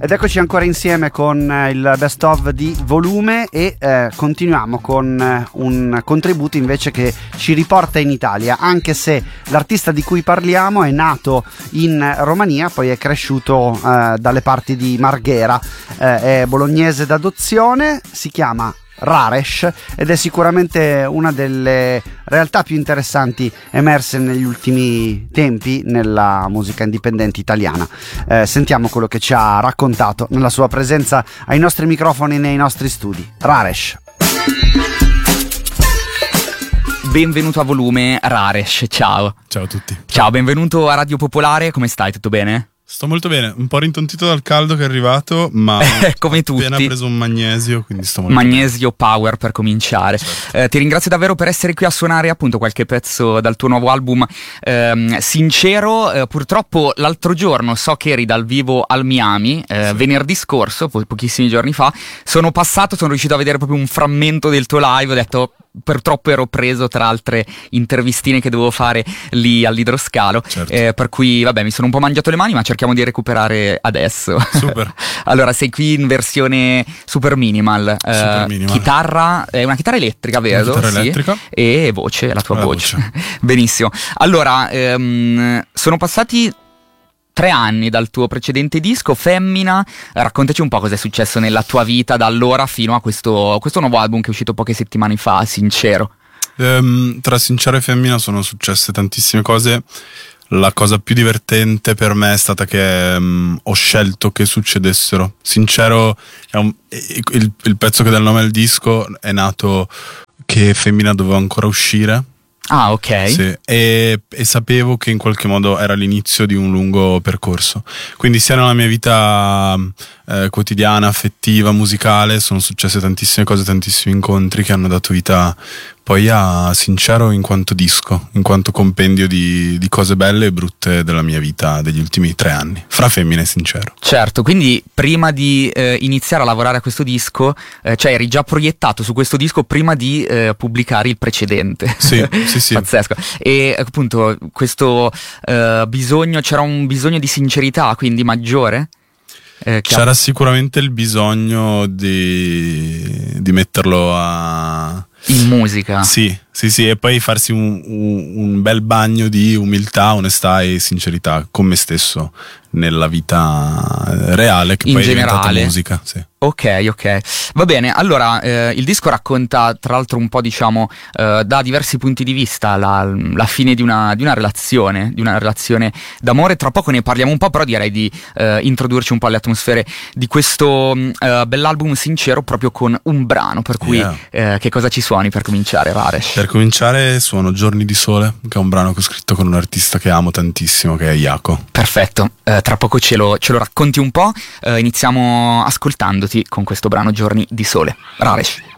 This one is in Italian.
Ed eccoci ancora insieme con il best of di Volume e continuiamo con un contributo invece che ci riporta in Italia, anche se l'artista di cui parliamo è nato in Romania, poi è cresciuto dalle parti di Marghera, è bolognese d'adozione, si chiama Raresh ed è sicuramente una delle realtà più interessanti emerse negli ultimi tempi nella musica indipendente italiana. Sentiamo quello che ci ha raccontato nella sua presenza ai nostri microfoni nei nostri studi. Raresh. Benvenuto a Volume, Raresh, ciao. Ciao a tutti. Ciao, benvenuto a Radio Popolare, come stai? Tutto bene? Sto molto bene, un po' rintontito dal caldo che è arrivato, ma come tutti. Ho appena preso un magnesio, quindi sto molto Magnesio Power per cominciare. Certo. Ti ringrazio davvero per essere qui a suonare appunto qualche pezzo dal tuo nuovo album Sincero. Purtroppo l'altro giorno so che eri dal vivo al Miami, venerdì scorso, pochissimi giorni fa. Sono riuscito a vedere proprio un frammento del tuo live, ho detto purtroppo ero preso tra altre intervistine che dovevo fare lì all'Idroscalo, certo. Per cui vabbè mi sono un po' mangiato le mani, ma cerchiamo di recuperare adesso. Super. Allora sei qui in versione super minimal, chitarra, è una chitarra elettrica, vedo? Una chitarra elettrica e voce, la tua voce. Benissimo. Allora sono passati 3 anni dal tuo precedente disco, Femmina. Raccontaci un po' cosa è successo nella tua vita da allora fino a questo nuovo album che è uscito poche settimane fa, Sincero. Tra Sincero e Femmina sono successe tantissime cose. La cosa più divertente per me è stata che ho scelto che succedessero. Sincero è il pezzo che dà il nome al disco, è nato che Femmina doveva ancora uscire. Ah, ok. Sì, e sapevo che in qualche modo era l'inizio di un lungo percorso. Quindi sia nella mia vita quotidiana, affettiva, musicale, sono successe tantissime cose, tantissimi incontri che hanno dato vita poi a Sincero in quanto disco, in quanto compendio di cose belle e brutte della mia vita degli ultimi 3 anni, fra Femmina e Sincero. Certo, quindi prima di iniziare a lavorare a questo disco, cioè eri già proiettato su questo disco prima di pubblicare il precedente. Sì. Pazzesco. E appunto questo bisogno, c'era un bisogno di sincerità quindi maggiore? C'era sicuramente il bisogno di metterlo in musica. Sì, e poi farsi un bel bagno di umiltà, onestà e sincerità con me stesso nella vita reale, che in poi generale. È diventata musica, sì. Ok, va bene. Allora il disco racconta tra l'altro un po', diciamo, da diversi punti di vista la fine di una relazione d'amore. Tra poco ne parliamo un po', però direi di introdurci un po' alle atmosfere di questo bell'album Sincero proprio con un brano, per cui che cosa ci suoni per cominciare, Raresh? Per cominciare suono Giorni di Sole, che è un brano che ho scritto con un artista che amo tantissimo, che è Jaco. Perfetto, tra poco ce lo racconti un po', iniziamo ascoltandoti con questo brano Giorni di Sole. Raresh.